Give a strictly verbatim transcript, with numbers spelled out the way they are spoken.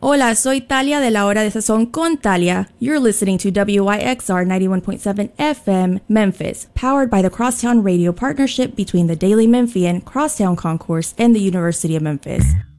Hola, soy Talia de La Hora de Sazón con Talia. You're listening to W Y X R ninety-one point seven F M, Memphis, powered by the Crosstown Radio partnership between the Daily Memphian, Crosstown Concourse, and the University of Memphis.